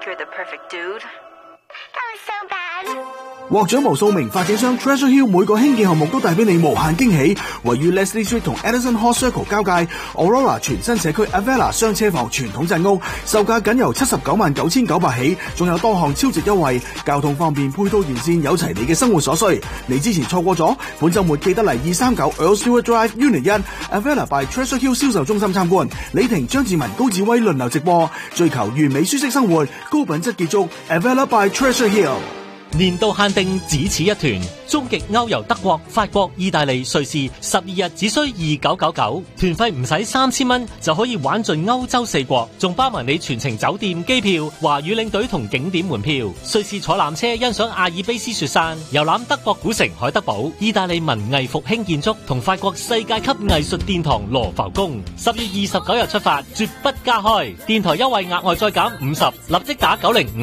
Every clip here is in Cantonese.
you're the perfect dude. That was so bad. 獲獎無數名發展商 Treasure Hill 每個興建項目都帶俾你無限驚喜。位於 Leslie Street 同 Edison Hall Circle 交界 Aurora 全新社區 Avella 雙車房傳統鎮屋，售價僅由799900起，仲有多項超值優惠，交通方便，配套完善，有齊你嘅生活所需。你之前錯過咗，本週末記得嚟239 Earl Stewart Drive Unit 1 Avella by Treasure Hill 銷售中心參觀。李婷、張志文、高志威輪流直播，追求完美舒適生活，高品質結束 Avella by Treasure Hill。 年度限定只此一團，終極歐遊德國、法國、意大利、瑞士，12日只需2999，團費唔使3000蚊就可以玩盡歐洲4國，仲包埋你全程酒店、機票、華語領隊同景點門票。瑞士坐纜車欣賞阿爾卑斯雪山，遊覽德國古城海德堡，意大利文藝復興建築同法國世界級藝術殿堂羅浮宮。10月29日出發，絕不加開。電台優惠額外再減50，立即打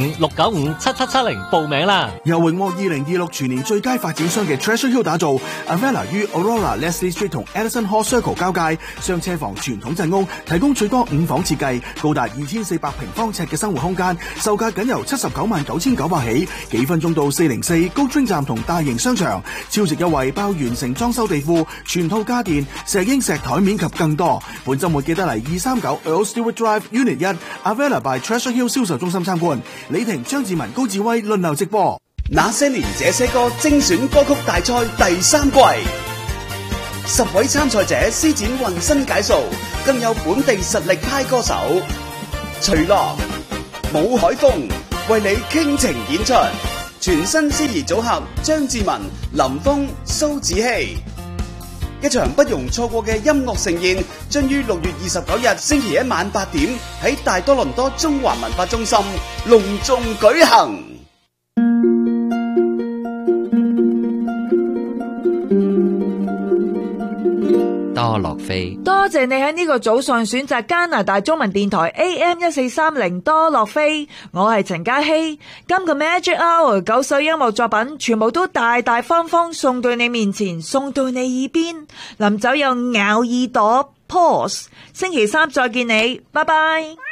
905-695-7770報名啦！ 由榮獲2026全年最佳發展商嘅 Treasure Hill 打造 Avella 於 Aurora Leslie Street 同 Edison Hall Circle 交界，雙車房傳統鎮屋，提供最多5房設計，高達2400平方尺嘅生活空間，售價僅由799900起，幾分鐘到404高專站同大型商場，超值優惠包完成裝修地庫、全套家電、石英石台面及更多。本週末記得嚟239 Earl Stewart Drive Unit 1 Avella by Treasure Hill 銷售中心參觀。李婷、張志文、高志威輪流直播。 那些年這些歌精選歌曲大賽第3季，10位參賽者施展渾身解數，更有本地實力派歌手徐樂、武海峰為你傾情演出，全新司儀組合張志文、林峰、蘇子希，一場不容錯過嘅音樂盛宴，將於6月29日星期一晚8點喺大多倫多中華文化中心隆重舉行。 多樂飛， 多謝你喺呢個早上選擇加拿大中文電台 AM1430 多樂飛，我係陳嘉希。今個 Magic Hour 9首音樂作品全部都大大方方送到你面前，送到你耳邊，臨走有咬耳朵 Pause。星期三再見你，拜拜。